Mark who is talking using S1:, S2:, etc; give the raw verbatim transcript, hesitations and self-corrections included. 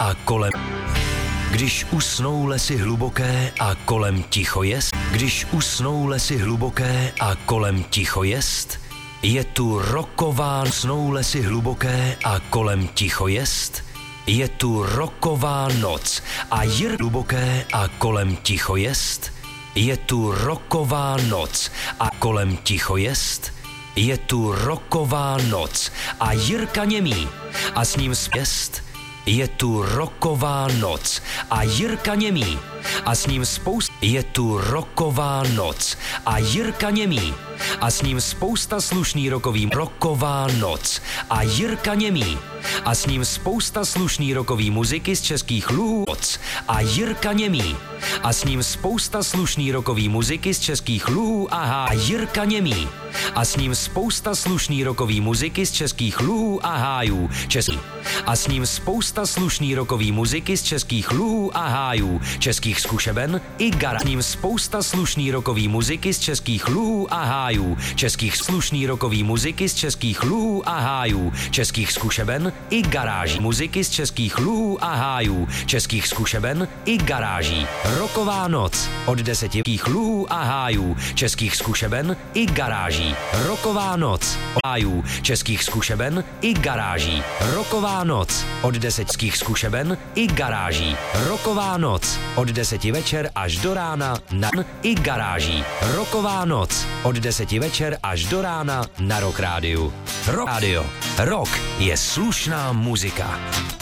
S1: a kolem. Když usnou lesy hluboké a kolem ticho jest, když usnou lesy hluboké a kolem ticho jest, je tu roková, snou lesy hluboké a kolem ticho jest, je tu roková noc a jir hluboké a kolem ticho jest, je tu roková noc a kolem ticho jest, je tu roková noc a Jirka němý a s ním jest, je tu roková noc a Jirka němý a s ním spousta, je tu roková noc a Jirka němý a s ním spousta slušný rokový roková noc a Jirka němý a s ním spousta slušný rokový muziky z českých luhů a Jirka němý a s ním spousta slušný rokový muziky z českých luhů aha a Jirka němý a s ním spousta slušný rokový muziky z českých luhů a hájů český a s ním spousta slušný rokový muziky z českých luhů a hájů českých zkušeben i gara. S ním spousta slušný rokový muziky z českých luhů a hájů českých slušný rokový muziky z českých luhů a hájů českých zkušeben i garáží muziky z českých luhů a hájů českých zkušeben i garáží. Roková noc od deseti luhů a hájů českých zkušeben i garáží. Roková noc od hájů českých zkušeben i garáží. Roková noc od desetských zkušeben i garáží. Roková noc od deseti večer až do rána na i garáží. Roková noc od deseti večer až do rána na Rock Rádiu. Rock Radio. Rock je slušná muzika.